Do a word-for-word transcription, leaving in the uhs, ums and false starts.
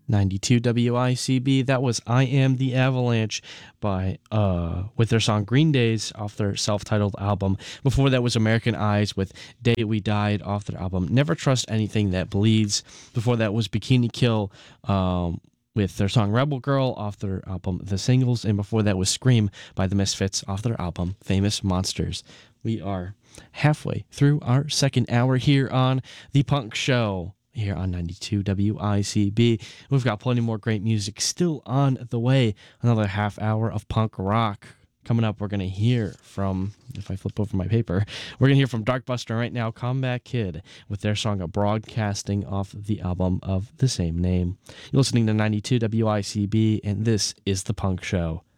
ninety-two W I C B. That was I Am the Avalanche by uh with their song Green Days off their self-titled album. Before that was American Eyes with Day We Died off their album Never Trust Anything That Bleeds. Before that was Bikini Kill um with their song Rebel Girl off their album The Singles. And before that was Scream by the Misfits off their album Famous Monsters. We are halfway through our second hour here on The Punk Show, here on ninety-two W I C B. We've got plenty more great music still on the way. Another half hour of punk rock. Coming up, we're going to hear from, if I flip over my paper, we're going to hear from Darkbuster right now, Combat Kid, with their song Broadcasting off the album of the same name. You're listening to ninety-two W I C B, and this is The Punk Show.